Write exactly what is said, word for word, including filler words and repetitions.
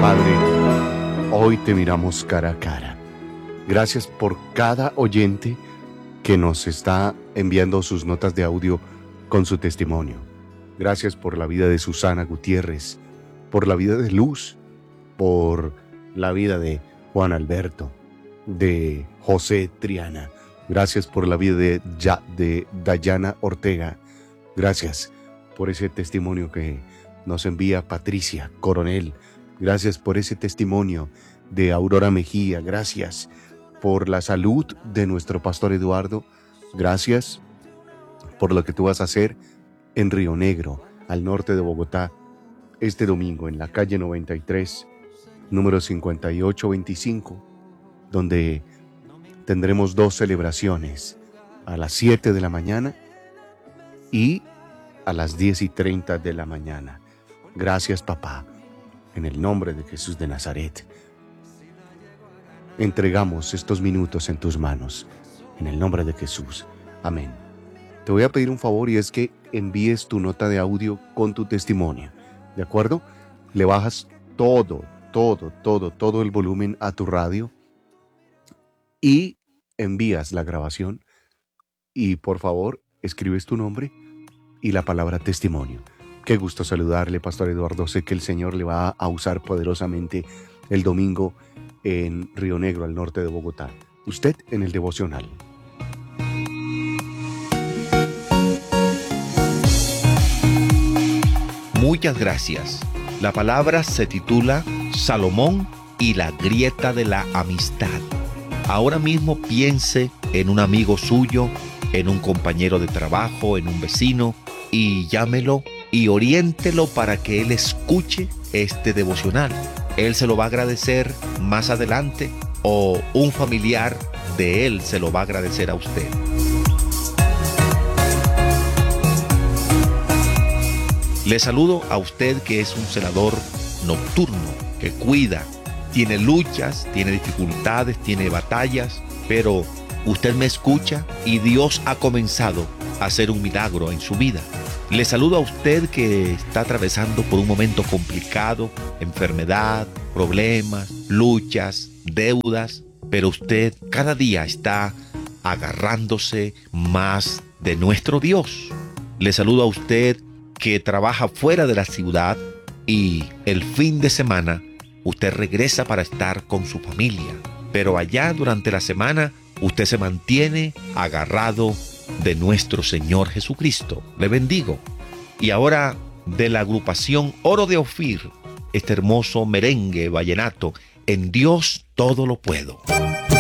Padre, hoy te miramos cara a cara. Gracias por cada oyente que nos está enviando sus notas de audio con su testimonio. Gracias por la vida de Susana Gutiérrez, por la vida de Luz, por la vida de Juan Alberto, de José Triana. Gracias por la vida de, ya, de Dayana Ortega. Gracias por ese testimonio que nos envía Patricia Coronel. Gracias por ese testimonio de Aurora Mejía. Gracias por la salud de nuestro pastor Eduardo. Gracias por lo que tú vas a hacer en Río Negro, al norte de Bogotá, este domingo en la calle noventa y tres, número cincuenta y ocho veinticinco, donde tendremos dos celebraciones, a las siete de la mañana y a las diez y treinta de la mañana. Gracias, papá. En el nombre de Jesús de Nazaret, entregamos estos minutos en tus manos. En el nombre de Jesús. Amén. Te voy a pedir un favor y es que envíes tu nota de audio con tu testimonio. ¿De acuerdo? Le bajas todo, todo, todo, todo el volumen a tu radio y envías la grabación. Y por favor, escribes tu nombre y la palabra testimonio. Qué gusto saludarle, Pastor Eduardo. Sé que el Señor le va a usar poderosamente el domingo en Río Negro, al norte de Bogotá. Usted en el devocional. Muchas gracias. La palabra se titula Salomón y la grieta de la amistad. Ahora mismo piense en un amigo suyo, en un compañero de trabajo, en un vecino, y llámelo y oriéntelo para que él escuche este devocional. Él se lo va a agradecer más adelante o un familiar de él se lo va a agradecer a usted. Le saludo a usted que es un celador nocturno, que cuida, tiene luchas, tiene dificultades, tiene batallas, pero usted me escucha y Dios ha comenzado a hacer un milagro en su vida. Le saludo a usted que está atravesando por un momento complicado, enfermedad, problemas, luchas, deudas, pero usted cada día está agarrándose más de nuestro Dios. Le saludo a usted que trabaja fuera de la ciudad y el fin de semana usted regresa para estar con su familia, pero allá durante la semana usted se mantiene agarrado de nuestro Señor Jesucristo. Le bendigo. Y ahora de la agrupación Oro de Ofir, este hermoso merengue vallenato, En Dios todo lo puedo.